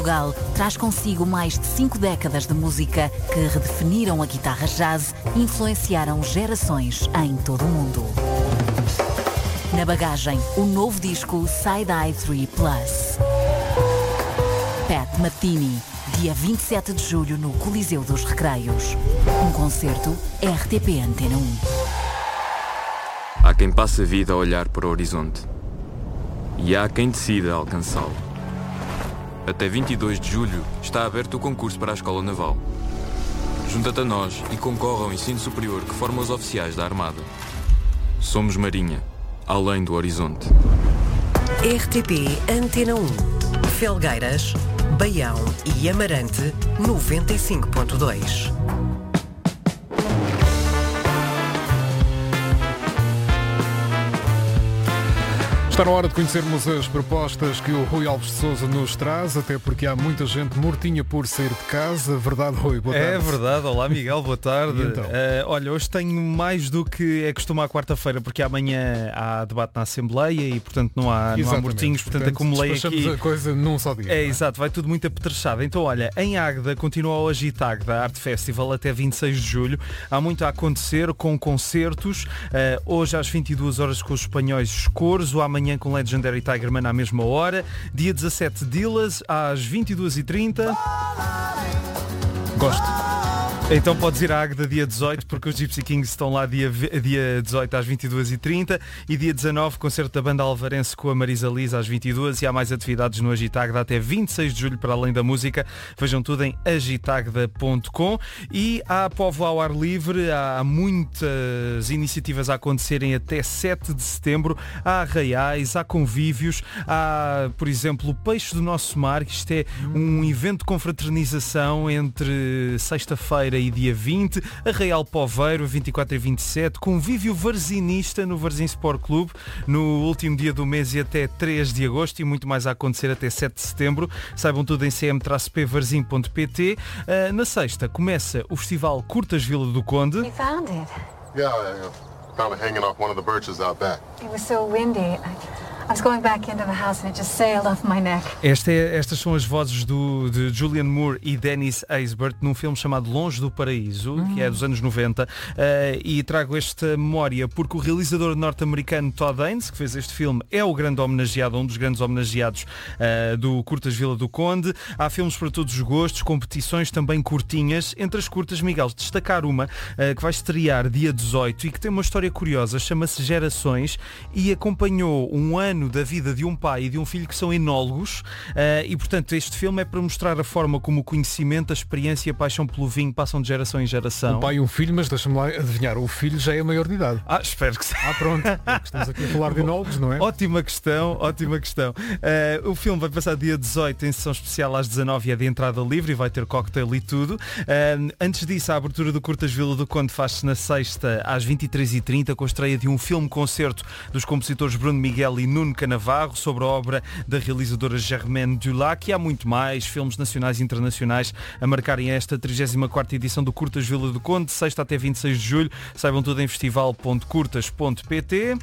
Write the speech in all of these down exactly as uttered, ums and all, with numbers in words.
Portugal traz consigo mais de cinco décadas de música que redefiniram a guitarra jazz e influenciaram gerações em todo o mundo. Na bagagem, o novo disco Side Eye três Plus. Pat Metheny, dia vinte e sete de julho no Coliseu dos Recreios. Um concerto R T P Antena um. Há quem passe a vida a olhar para o horizonte e há quem decida alcançá-lo. Até vinte e dois de julho está aberto o concurso para a Escola Naval. Junta-te a nós e concorre ao ensino superior que forma os oficiais da Armada. Somos Marinha, além do horizonte. R T P Antena um. Felgueiras, Baião e Amarante, noventa e cinco ponto dois. Está na hora de conhecermos as propostas que o Rui Alves de Sousa nos traz, até porque há muita gente mortinha por sair de casa. Verdade, Rui? Boa tarde. É verdade. Olá, Miguel. Boa tarde. Então? Uh, olha, hoje tenho mais do que é costume à quarta-feira, porque amanhã há debate na Assembleia e, portanto, não há, não há mortinhos. Portanto, portanto acumulei aqui... a coisa num só dia. É, exato. Vai tudo muito apetrechado. Então, olha, em Águeda continua o Agitagda Art Festival até vinte e seis de julho. Há muito a acontecer com concertos. Uh, hoje às vinte e duas horas com os espanhóis Escorzo, amanhã com Legendary Tigerman à mesma hora. Dia dezassete Dillas às vinte e duas e trinta. Gosto. Então podes ir à Águeda dia dezoito, porque os Gypsy Kings estão lá dia, dia dezoito às vinte e duas e trinta e dia dezanove, concerto da banda alvarense com a Marisa Liz às vinte e duas, e há mais atividades no Agitagda até vinte e seis de julho para além da música. Vejam tudo em agitagda ponto com. E há Povo ao ar livre, há muitas iniciativas a acontecerem até sete de setembro. Há arraiais, há convívios, há, por exemplo, o Peixe do Nosso Mar, que isto é um evento de confraternização entre sexta-feira e dia vinte, Arraial Poveiro, vinte e quatro e vinte e sete, convívio varzinista no Varzim Sport Clube, no último dia do mês e até três de agosto, e muito mais a acontecer até sete de setembro. Saibam tudo em c m p varzim ponto p t. Uh, na sexta começa o Festival Curtas Vila do Conde. You found it. Yeah, I found it hanging off one of the birches out back. It was so windy. I... I was going back into the house and it just sailed off my neck. Esta é, estas são as vozes do, de Julianne Moore e Dennis Haysbert num filme chamado Longe do Paraíso, hum. que é dos anos noventa, uh, e trago esta memória porque o realizador norte-americano Todd Haynes, que fez este filme, é o grande homenageado, um dos grandes homenageados uh, do Curtas Vila do Conde. Há filmes para todos os gostos, competições também curtinhas. Entre as curtas, Miguel, destacar uma uh, que vai estrear dia dezoito e que tem uma história curiosa, chama-se Gerações, e acompanhou um ano da vida de um pai e de um filho que são enólogos, uh, e portanto este filme é para mostrar a forma como o conhecimento, a experiência e a paixão pelo vinho passam de geração em geração. Um pai e um filho, mas deixa-me lá adivinhar, o filho já é maior de idade. Ah, espero que sim. Ah, pronto, estamos aqui a falar de enólogos, não é? Ótima questão, ótima questão. Uh, o filme vai passar dia dezoito em sessão especial às dezanove e é de entrada livre e vai ter cocktail e tudo. Uh, antes disso, a abertura do Curtas Vila do Conde faz-se na sexta às vinte e três e trinta com a estreia de um filme-concerto dos compositores Bruno Miguel e Nuno Canavarro sobre a obra da realizadora Germaine Dulac, e há muito mais filmes nacionais e internacionais a marcarem esta trigésima quarta edição do Curtas Vila do Conde, de sexta até vinte e seis de julho. Saibam tudo em festival ponto curtas ponto p t.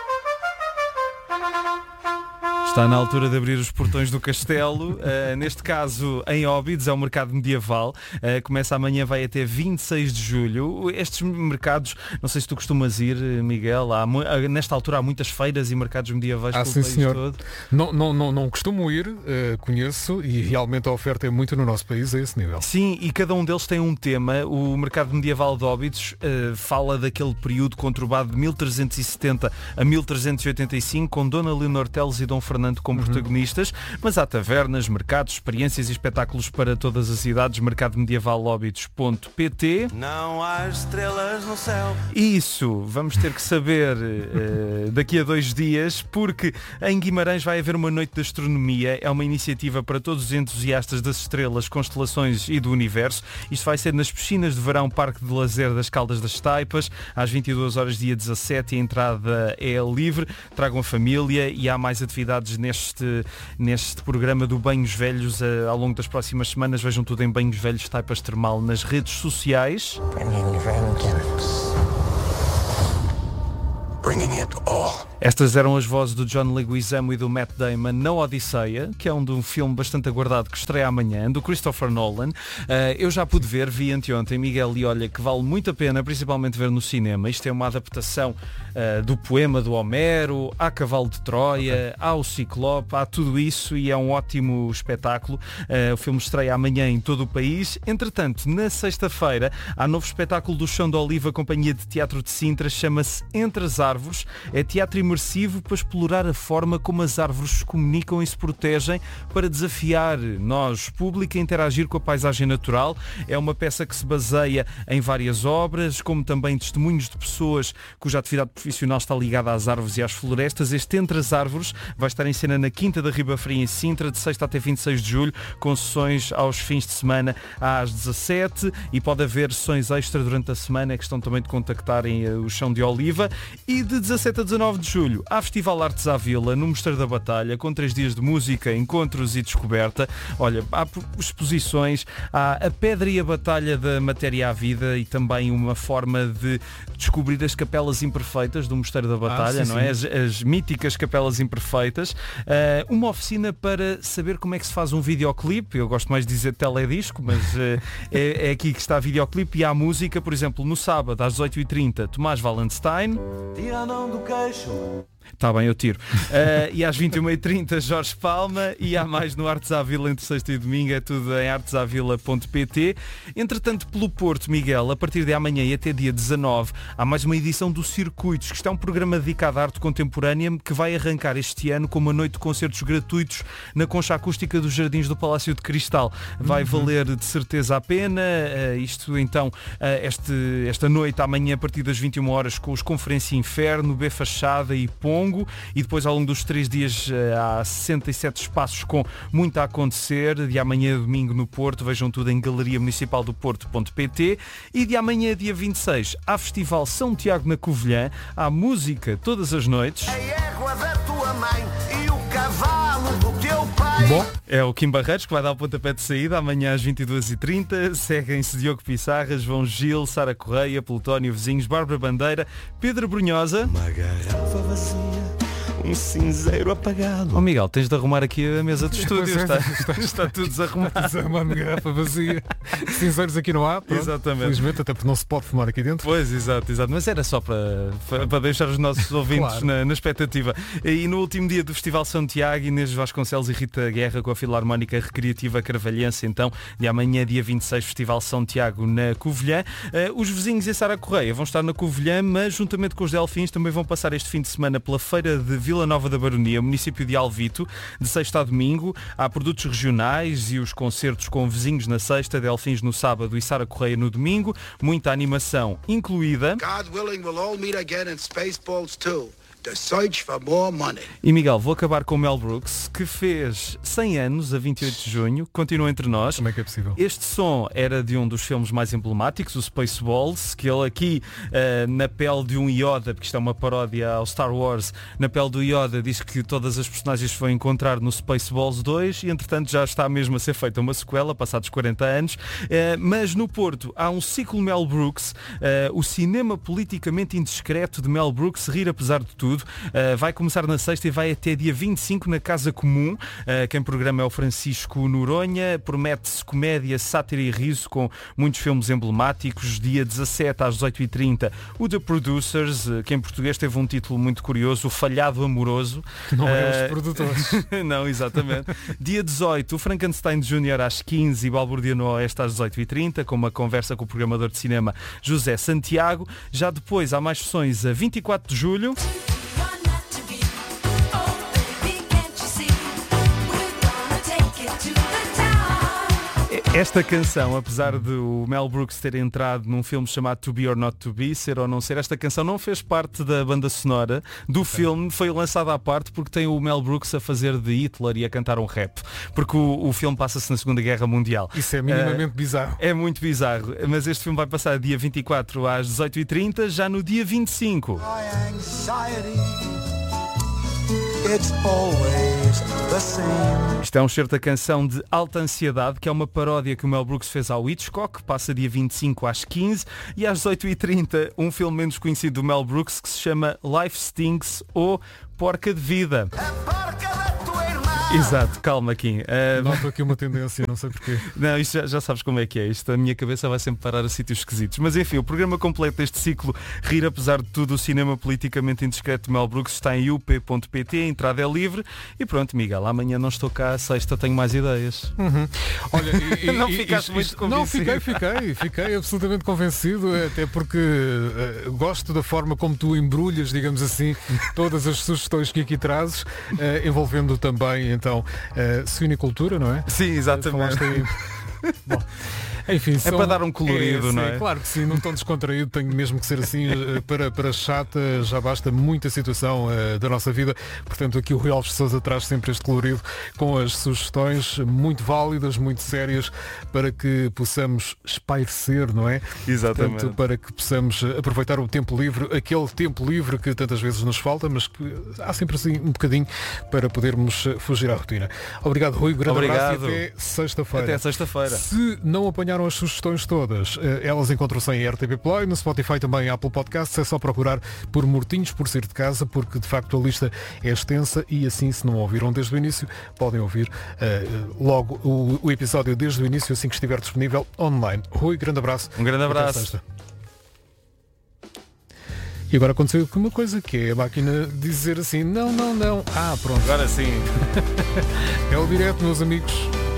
Está na altura de abrir os portões do castelo, uh, neste caso em Óbidos, é o mercado medieval, uh, começa amanhã, vai até vinte e seis de julho. Estes mercados, não sei se tu costumas ir, Miguel, há, nesta altura há muitas feiras e mercados medievais ah, pelo sim, país senhor. todo. Não, não, não, não costumo ir, uh, conheço, e realmente a oferta é muito no nosso país a esse nível. Sim, e cada um deles tem um tema. O mercado medieval de Óbidos uh, fala daquele período conturbado de mil trezentos e setenta a mil trezentos e oitenta e cinco, com Dona Leonor Teles e Dom Fernando como uhum. protagonistas, mas há tavernas, mercados, experiências e espetáculos para todas as idades. mercado medieval óbidos ponto p t. Não há estrelas no céu. Isso, vamos ter que saber uh, daqui a dois dias, porque em Guimarães vai haver uma noite de astronomia. É uma iniciativa para todos os entusiastas das estrelas, constelações e do universo. Isto vai ser nas piscinas de verão Parque de Lazer das Caldas das Taipas, às vinte e duas horas dia dezassete, e a entrada é livre. Tragam a família, e há mais atividades neste, neste programa do Banhos Velhos uh, ao longo das próximas semanas. Vejam tudo em Banhos Velhos Taipas Termal nas redes sociais. Bringing vengeance. Bringing it all. Estas eram as vozes do John Leguizamo e do Matt Damon na Odisseia, que é um, de um filme bastante aguardado que estreia amanhã, do Christopher Nolan. Uh, eu já pude ver, vi anteontem, Miguel, e olha que vale muito a pena, principalmente ver no cinema. Isto é uma adaptação uh, do poema do Homero, há Cavalo de Troia, há o Ciclope, há tudo isso e é um ótimo espetáculo. Uh, o filme estreia amanhã em todo o país. Entretanto, na sexta-feira, há novo espetáculo do Chão de Oliva, Companhia de Teatro de Sintra, chama-se Entre as Árvores. É teatro imersivo para explorar a forma como as árvores se comunicam e se protegem para desafiar nós, público, a interagir com a paisagem natural. É uma peça que se baseia em várias obras, como também testemunhos de pessoas cuja atividade profissional está ligada às árvores e às florestas. Este Entre as Árvores vai estar em cena na Quinta da Ribafria, em Sintra, de sexta até vinte e seis de julho, com sessões aos fins de semana às dezassete, e pode haver sessões extra durante a semana, é questão também de contactarem o Chão de Oliva. E de dezassete a dezanove de julho há Festival Artes à Vila, no Mosteiro da Batalha, com três dias de música, encontros e descoberta. Olha, há exposições, há a pedra e a batalha da matéria à vida e também uma forma de descobrir as capelas imperfeitas do Mosteiro da Batalha, ah, sim, não é? As, as míticas capelas imperfeitas. Uh, uma oficina para saber como é que se faz um videoclipe. Eu gosto mais de dizer teledisco, mas uh, é, é aqui que está a videoclipe e há música. Por exemplo, no sábado às dezoito e trinta, Tomás Valenstein. Tira a mão do queixo. Está bem, eu tiro. Uh, e às vinte e uma e trinta, Jorge Palma, e há mais no Artes à Vila entre sexta e domingo, é tudo em artes à vila ponto pt. Entretanto, pelo Porto, Miguel, a partir de amanhã e até dia dezanove, há mais uma edição do Circuitos, que está um programa dedicado à arte contemporânea que vai arrancar este ano com uma noite de concertos gratuitos na concha acústica dos Jardins do Palácio de Cristal. Vai uhum. valer de certeza a pena. Uh, isto então, uh, este, esta noite, amanhã, a partir das vinte e uma horas, com os Conferência Inferno, B Fachada e Pom. E depois ao longo dos três dias há sessenta e sete espaços com muito a acontecer. De amanhã a domingo no Porto, vejam tudo em galeria municipal do porto ponto pt. E de amanhã, dia vinte e seis, há Festival São Tiago na Covilhã, há música todas as noites. A égua da tua mãe e o cavalo do teu pai. Bom, é o Kim Barreiros que vai dar o pontapé de saída amanhã às vinte e duas e trinta. Seguem-se Diogo Pissarra, João Gil, Sara Correia, Plutónio Vizinhos, Bárbara Bandeira, Pedro Brunhosa. Uma garrafa vazia, um cinzeiro apagado. Oh Miguel, tens de arrumar aqui a mesa de estúdio. É, está, está, está, está tudo desarrumado. Desarrumado, garrafa vazia. Cinzeiros aqui não há. Pronto. Exatamente. Felizmente, até porque não se pode fumar aqui dentro. Pois, exato, exato. Mas era só para, para deixar os nossos ouvintes claro. na, na expectativa. E no último dia do Festival São Tiago, Inês Vasconcelos e Rita Guerra com a Filarmónica Recreativa Carvalhense. Então, de amanhã, dia vinte e seis, Festival São Tiago na Covilhã. Uh, os vizinhos e a Sara Correia vão estar na Covilhã, mas juntamente com os Delfins também vão passar este fim de semana pela Feira de Vila Nova da Baronia, município de Alvito, de sexta a domingo. Há produtos regionais e os concertos com vizinhos na sexta, Delfins no sábado e Sara Correia no domingo. Muita animação incluída. God willing, we'll all meet again in Spaceballs two. The search for more money. E Miguel, vou acabar com o Mel Brooks, que fez cem anos a vinte e oito de junho, continua entre nós. Como é que é possível? Este som era de um dos filmes mais emblemáticos, o Spaceballs, que ele aqui, uh, na pele de um Yoda, porque isto é uma paródia ao Star Wars, na pele do Yoda diz que todas as personagens vão encontrar no Spaceballs dois e entretanto já está mesmo a ser feita uma sequela, passados quarenta anos. Uh, mas no Porto há um ciclo Mel Brooks, uh, o cinema politicamente indiscreto de Mel Brooks, Rir Apesar de Tudo. Uh, vai começar na sexta e vai até dia vinte e cinco na Casa Comum. Uh, quem programa é o Francisco Noronha. Promete-se comédia, sátira e riso com muitos filmes emblemáticos. Dia dezassete às dezoito e trinta, o The Producers, uh, que em português teve um título muito curioso, O Falhado Amoroso. Não uh, é os produtores. Não, exatamente. Dia dezoito, o Frankenstein Júnior às quinze e Balbúrdia no Oeste às dezoito e trinta, com uma conversa com o programador de cinema José Santiago. Já depois há mais sessões a vinte e quatro de julho. Esta canção, apesar de o Mel Brooks ter entrado num filme chamado To Be or Not To Be, Ser ou Não Ser, esta canção não fez parte da banda sonora do okay. filme, foi lançada à parte porque tem o Mel Brooks a fazer de Hitler e a cantar um rap, porque o, o filme passa-se na Segunda Guerra Mundial. Isso é minimamente uh, bizarro. É muito bizarro, mas este filme vai passar dia vinte e quatro às dezoito e trinta, já no dia vinte e cinco. it's always the same. Isto é um certo da canção de Alta Ansiedade, que é uma paródia que o Mel Brooks fez ao Hitchcock, passa dia vinte e cinco às quinze, e às dezoito e trinta um filme menos conhecido do Mel Brooks que se chama Life Stinks ou Porca de Vida. Exato, calma aqui. Uh... Noto aqui uma tendência, não sei porquê. Não, isto já, já sabes como é que é. Isto, a minha cabeça vai sempre parar a sítios esquisitos. Mas enfim, o programa completo deste ciclo Rir Apesar de Tudo, o cinema politicamente indiscreto de Mel Brooks, está em u p ponto p t, a entrada é livre. E pronto, Miguel, amanhã não estou cá, sexta tenho mais ideias. Uhum. Olha, e, e, não ficaste e, muito isto, convencido. Não, fiquei, fiquei, fiquei absolutamente convencido, até porque uh, gosto da forma como tu embrulhas, digamos assim, todas as sugestões que aqui trazes, uh, envolvendo também, então, uh, suinicultura, não é? Sim, exatamente. Aí... Bom, enfim, é são... para dar um colorido, é, não sim, é? Claro que sim, num tom descontraído, tenho mesmo que ser assim. para, para chata já basta muita situação uh, da nossa vida. Portanto, aqui o Rui Alves Sousa traz sempre este colorido com as sugestões muito válidas, muito sérias, para que possamos espairecer, não é? Exatamente. Portanto, para que possamos aproveitar o tempo livre, aquele tempo livre que tantas vezes nos falta, mas que há sempre assim um bocadinho para podermos fugir à rotina. Obrigado, Rui, grande Obrigado. abraço e até sexta-feira. Até sexta-feira. Se não apanharam as sugestões todas, elas encontram-se em R T P Play, no Spotify, também em Apple Podcasts. É só procurar por Mortinhos por Sair de Casa, porque de facto a lista é extensa e assim, se não ouviram desde o início, podem ouvir uh, logo o, o episódio desde o início, assim que estiver disponível online. Rui, grande abraço. Um grande abraço. E agora aconteceu uma coisa, que é a máquina dizer assim, não, não, não. Ah, pronto. Agora sim. É o direto, meus amigos.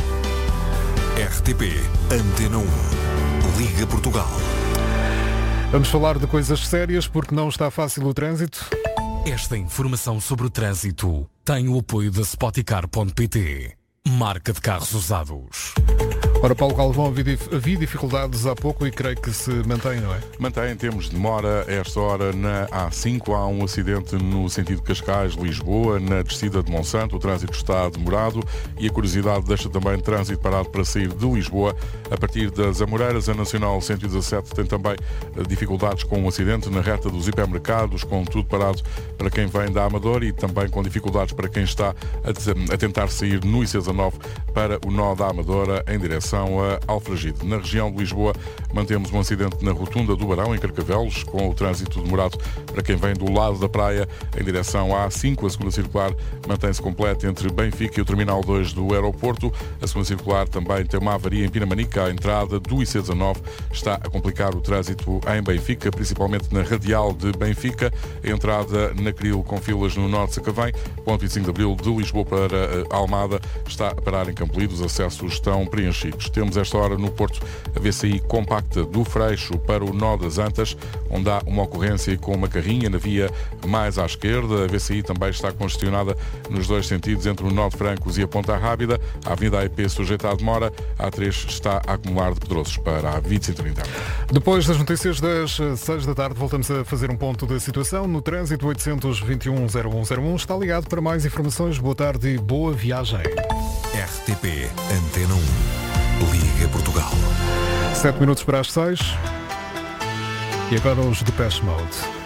R T P Antena um, Liga Portugal. Vamos falar de coisas sérias porque não está fácil o trânsito. Esta informação sobre o trânsito tem o apoio da Spoticar ponto p t, marca de carros usados. Ora, Paulo Galvão, havia dificuldades há pouco e creio que se mantém, não é? Mantém, temos demora a esta hora na A cinco, há um acidente no sentido Cascais-Lisboa, na descida de Monsanto, o trânsito está demorado e a curiosidade deixa também trânsito parado para sair de Lisboa. A partir das Amoreiras, a Nacional cento e dezassete tem também dificuldades com um acidente na reta dos hipermercados, com tudo parado para quem vem da Amadora e também com dificuldades para quem está a tentar sair no I C dezanove para o nó da Amadora em direção a Alfragide. Na região de Lisboa mantemos um acidente na rotunda do Barão, em Carcavelos, com o trânsito demorado para quem vem do lado da praia em direção à A cinco. A segunda circular mantém-se completa entre Benfica e o Terminal dois do aeroporto. A segunda circular também tem uma avaria em Pinamanica. A entrada do I C dezanove está a complicar o trânsito em Benfica, principalmente na radial de Benfica. A entrada na Cril com filas no Norte de Sacavém. Ponto vinte e cinco de Abril de Lisboa para Almada está a parar em Campolide. Os acessos estão preenchidos. Temos esta hora no Porto a V C I compacta do Freixo para o nó das Antas, onde há uma ocorrência com uma carrinha na via mais à esquerda. A V C I também está congestionada nos dois sentidos entre o nó de Francos e a Ponta Rábida. A Avenida A I P sujeita à demora. A A três está a acumular de Pedroços para a vinte e trinta. Depois das notícias das seis da tarde, voltamos a fazer um ponto da situação. No trânsito, oitocentos e vinte e um, zero um zero um está ligado para mais informações. Boa tarde e boa viagem. R T P Antena um. Liga Portugal. Sete minutos para as seis. E agora os Depeche Mode.